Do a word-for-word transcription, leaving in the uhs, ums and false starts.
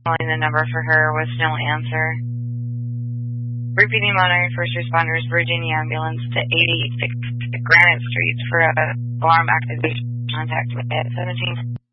calling the number for her with no answer. Repeating Monterey First Responders, Virginia Ambulance to eighty-six Granite Street for a alarm activation. Contact at seventeen.